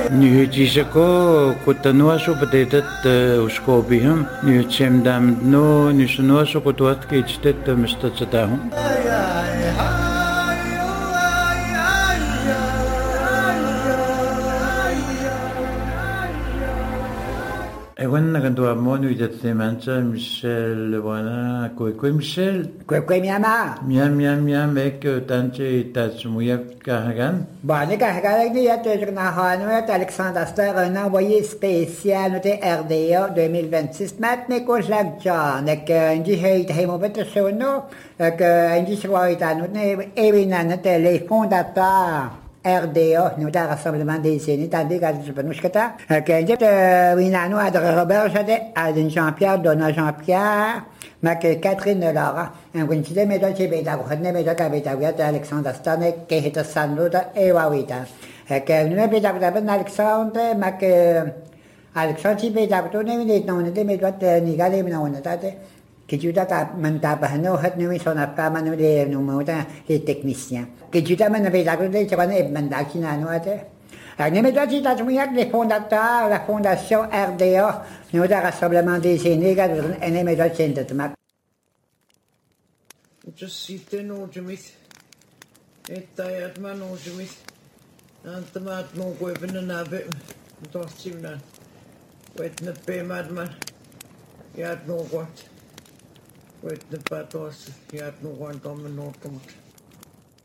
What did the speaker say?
Nihijisako kutanuaso patetat uskobiham nihichem damno nisunuaso kutuat kichtet mistatsatahum. Ewan nagantua monu idatsemancha Michel wana koi Michel Kwe miama. miam ek tanche tatsumuyak kahagan. Bon, les gars, il y a toujours Alexandre Aster, un envoyé spécial noté RDA 2026. Maintenant, quand je l'ai dit, que dit il y a un peu de sono, que dit soit il y a un les fondateurs. RDA, nous avons rassemblement des aînés, tandis que je peux nous quitter. Que dit Winano à Robert Jadet, à Jean-Pierre, Donna Jean-Pierre, mais Catherine Laura, un winchide médaille qui est à Rodney, médaille qui est à Alexandre Stanek, qui est à Sanluda et Wawita. Que nous avons dit Alexandre, mais que Alexandre qui est à Rodney, non, on était médaille nigale, mais non, on était. Que tu as mandaté, nous avons son appart, nous les techniciens. Que tu as mandaté, tu as mandaté, les fondateurs, la fondation RDA, nous avons rassemblement des aînés, et nous avons Just sit no Jimith. Etayat man no Jimith. Antamat no gwefn yn abe. Dostim na. Wet na be madman. Yad no gwat. Wet na batos. Yad no gwan dom yn no gwat.